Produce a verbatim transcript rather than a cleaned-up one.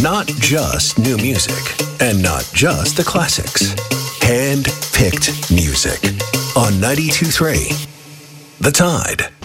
Not just new music, and not just the classics. Hand-picked music on ninety-two point three The Tide.